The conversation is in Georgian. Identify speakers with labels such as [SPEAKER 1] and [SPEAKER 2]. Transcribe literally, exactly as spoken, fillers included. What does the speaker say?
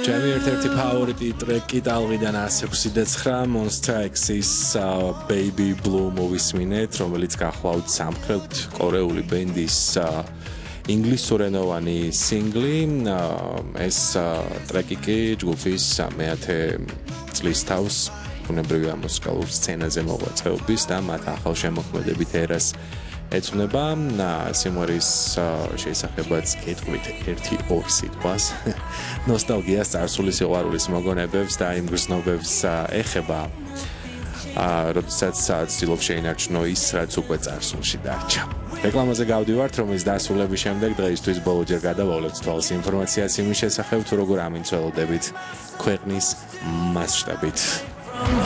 [SPEAKER 1] ჩემი ერთ-ერთი ფავორიტი ტრეკი ტალღიდან one sixty-nine Monster X-ის Baby Blue მოვისმინეთ, რომელიც გახლავთ სამხრეთ კორეული ბენდის ინგლისურენოვანი სინგლი. ეს ტრეკი კი ჯგუფის მეათე წლის თავს ბუნებრივი მუსიკალურ სცენაზე მოღვაწეობის და მათ ახალ შემოქმედებით ერას ეცვნება. სიმღერის შესახებაც გეტყვით ერთი ორი სიტყვას. ნოსტალგიას, წარსულის სიყვარულის მოგონებებს და იმ გრძნობებს ეხება, როდესაც ცდილობს შეინარჩუნო ის, რაც უკვე წარსულში დარჩა. რეკლამაზე გავდივართ, რომლის დასრულების შემდეგ დღეისთვის ბოლოჯერ გადავავლებთ თვალს ინფორმაციას იმის შესახებ, თუ როგორ ამინცველოდებით ქვეყნის მასშტაბით.